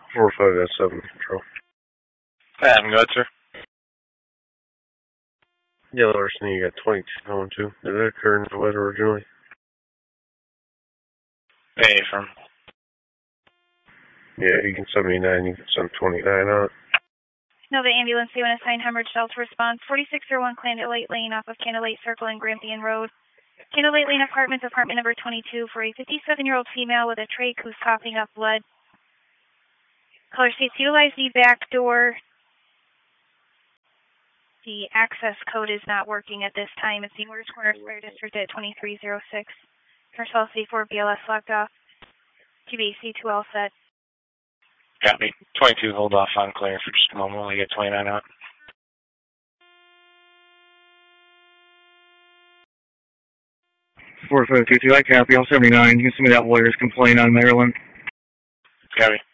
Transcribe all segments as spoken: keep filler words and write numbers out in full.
four five S seven Control. I haven't got, sir. Yeah, Larson, you got twenty-two on too. Did it occur in the weather originally? Hey, from. Yeah, you can seventy-nine, you can send twenty-nine out. Nova Ambulance, they want to assign Hemorrhage Delta response. forty-six oh one Candlelight Lane off of Candlelight Circle and Grampian Road. Candlelight Lane Apartments, apartment number twenty-two, for a fifty-seven-year-old female with a trach who's coughing up blood. Caller states, utilize the back door. The access code is not working at this time. It's the Morris Corner Fire District at twenty-three oh six. Marcel C four B L S locked off. Q B C two all set. Got me. twenty-two, hold off on clear for just a moment while I get twenty-nine out. four five two two, I copy, all seventy-nine. You can send me that lawyer's complaint on Maryland. Got me.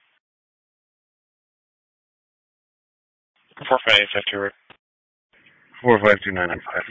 four five five two. four five two nine nine five.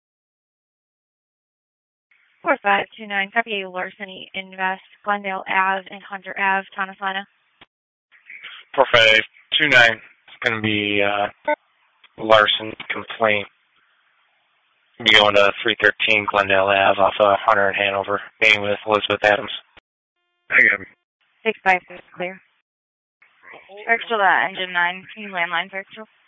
four five two nine, copy Larceny Invest, Glendale Ave and Hunter Ave, Tonopana. four five two nine. It's going to be uh, Larson complaint. Be going to three thirteen Glendale Ave off of Hunter and Hanover, meeting with Elizabeth Adams. I got me. six five six clear. Virtual uh, engine nine, can you landline virtual?